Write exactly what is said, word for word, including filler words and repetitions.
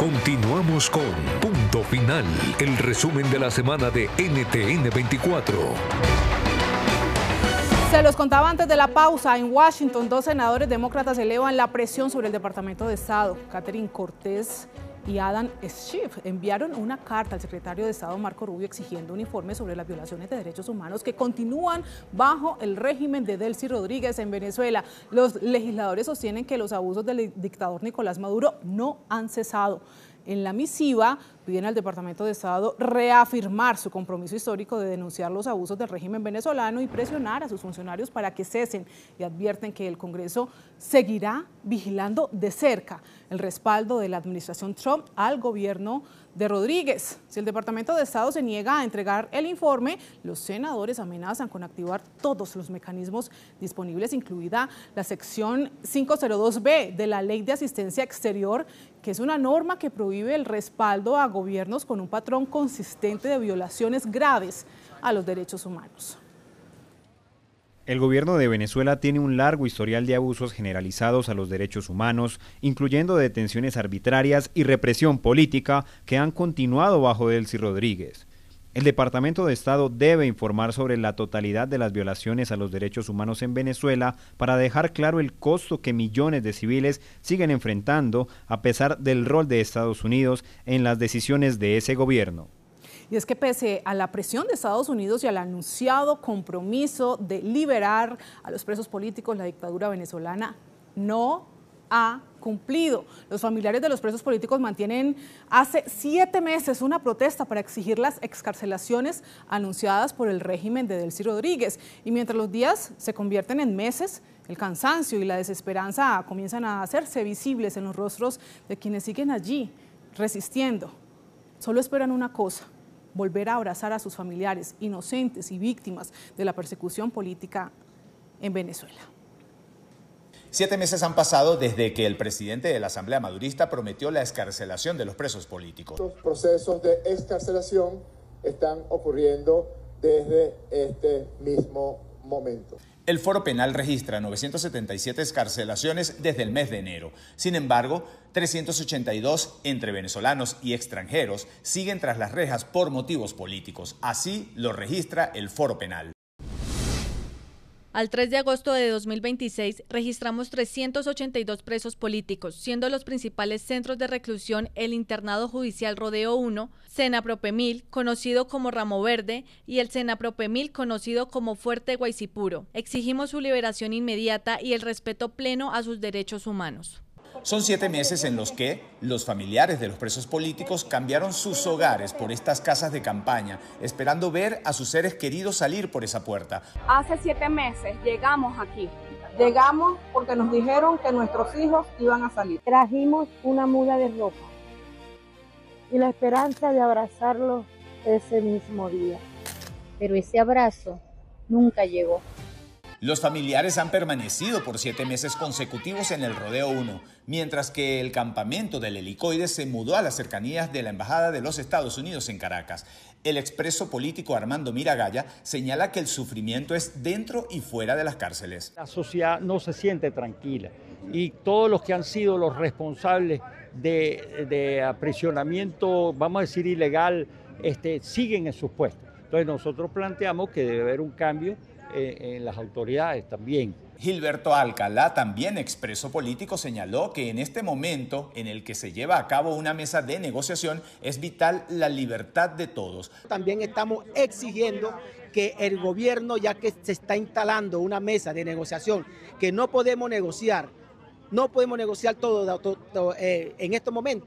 Continuamos con Punto Final, el resumen de la semana de N T N veinticuatro. Se los contaba antes de la pausa. En Washington, dos senadores demócratas elevan la presión sobre el Departamento de Estado. Katherine Cortés y Adam Schiff enviaron una carta al secretario de Estado Marco Rubio exigiendo un informe sobre las violaciones de derechos humanos que continúan bajo el régimen de Delcy Rodríguez en Venezuela. Los legisladores sostienen que los abusos del dictador Nicolás Maduro no han cesado. En la misiva piden al Departamento de Estado reafirmar su compromiso histórico de denunciar los abusos del régimen venezolano y presionar a sus funcionarios para que cesen, y advierten que el Congreso seguirá vigilando de cerca el respaldo de la administración Trump al gobierno de Rodríguez. Si el Departamento de Estado se niega a entregar el informe, los senadores amenazan con activar todos los mecanismos disponibles, incluida la sección quinientos dos B de la Ley de Asistencia Exterior, que es una norma que prohíbe el respaldo a gobiernos con un patrón consistente de violaciones graves a los derechos humanos. El gobierno de Venezuela tiene un largo historial de abusos generalizados a los derechos humanos, incluyendo detenciones arbitrarias y represión política que han continuado bajo Delcy Rodríguez. El Departamento de Estado debe informar sobre la totalidad de las violaciones a los derechos humanos en Venezuela para dejar claro el costo que millones de civiles siguen enfrentando a pesar del rol de Estados Unidos en las decisiones de ese gobierno. Y es que pese a la presión de Estados Unidos y al anunciado compromiso de liberar a los presos políticos, la dictadura venezolana no ha cumplido. Los familiares de los presos políticos mantienen hace siete meses una protesta para exigir las excarcelaciones anunciadas por el régimen de Delcy Rodríguez. Y mientras los días se convierten en meses, el cansancio y la desesperanza comienzan a hacerse visibles en los rostros de quienes siguen allí, resistiendo. Solo esperan una cosa: volver a abrazar a sus familiares inocentes y víctimas de la persecución política en Venezuela. Siete meses han pasado desde que el presidente de la Asamblea Madurista prometió la excarcelación de los presos políticos. Los procesos de excarcelación están ocurriendo desde este mismo momento. El Foro Penal registra novecientas setenta y siete excarcelaciones desde el mes de enero. Sin embargo, trescientas ochenta y dos entre venezolanos y extranjeros siguen tras las rejas por motivos políticos. Así lo registra el Foro Penal. Al tres de agosto de dos mil veintiséis registramos trescientos ochenta y dos presos políticos, siendo los principales centros de reclusión el Internado Judicial Rodeo uno, Senapropemil, conocido como Ramo Verde, y el Senapropemil, conocido como Fuerte Guaycipuro. Exigimos su liberación inmediata y el respeto pleno a sus derechos humanos. Son siete meses en los que los familiares de los presos políticos cambiaron sus hogares por estas casas de campaña, esperando ver a sus seres queridos salir por esa puerta. Hace siete meses llegamos aquí. Llegamos porque nos dijeron que nuestros hijos iban a salir. Trajimos una muda de ropa y la esperanza de abrazarlos ese mismo día. Pero ese abrazo nunca llegó. Los familiares han permanecido por siete meses consecutivos en el Rodeo uno, mientras que el campamento del Helicoide se mudó a las cercanías de la Embajada de los Estados Unidos en Caracas. El expreso político Armando Miragaya señala que el sufrimiento es dentro y fuera de las cárceles. La sociedad no se siente tranquila y todos los que han sido los responsables de, de aprisionamiento, vamos a decir ilegal, este, siguen en sus puestos. Entonces nosotros planteamos que debe haber un cambio en las autoridades también. Gilberto Alcalá, también expreso político, señaló que en este momento en el que se lleva a cabo una mesa de negociación es vital la libertad de todos. También estamos exigiendo que el gobierno, ya que se está instalando una mesa de negociación, que no podemos negociar, no podemos negociar todo, todo, todo eh, en estos momentos.